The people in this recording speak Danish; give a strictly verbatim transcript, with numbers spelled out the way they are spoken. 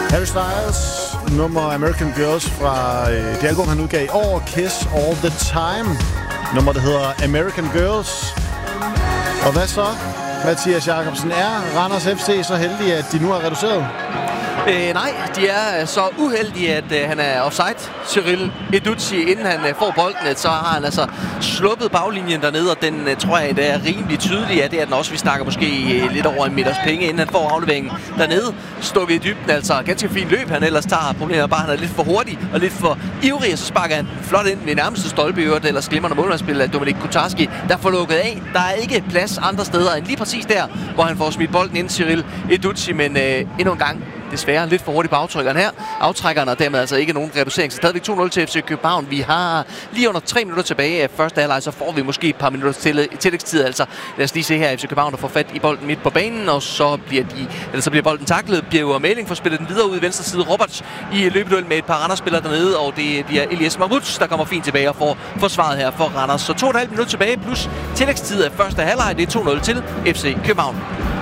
Harry Styles, nummer American Girls fra øh, det album, han udgav i år, Kiss All The Time. Nummer, der hedder American Girls. Og hvad så, Mathias Jacobsen? Er Randers F C så heldige, at de nu har reduceret? Øh, nej, de er så uheldige, at øh, han er offside, Cyril Edouzi. Inden han øh, får bolden, så har han altså sluppet baglinjen dernede, og den øh, tror jeg, det er rimelig tydelig. Ja, det er den også. Vi snakker måske øh, lidt over en meters penge, inden han får afleveringen dernede. Stukket i dybden, altså ganske fint løb, han ellers tager. Problemet er bare, han er lidt for hurtig og lidt for ivrig, og så sparker han flot ind ved nærmeste stolpe i øvrigt, eller glimrende målmandsspil af Dominik Kutarski, der får lukket af. Der er ikke plads andre steder end lige præcis der, hvor han får smidt bolden ind, Cyril Edouzi, men øh, endnu en gang desværre lidt for hurtigt på aftrykkeren her. Aftrækkeren, og dermed altså ikke nogen reducering. Så stadigvæk to nul til F C København. Vi har lige under tre minutter tilbage af første halvleg, så får vi måske et par minutter til tillægstid. Altså, lad os lige se her, F C København der får fat i bolden midt på banen, og så bliver, de, eller så bliver bolden taklet. Bjerg Mæling får spillet den videre ud i venstre side. Roberts i løbeduel med et par Randers-spillere dernede, og det bliver Elias Mahmoud, der kommer fint tilbage og får forsvaret her for Randers. Så to og et halvt minutter tilbage, plus tillægstid af første halvleg. Det er to nul til F C København.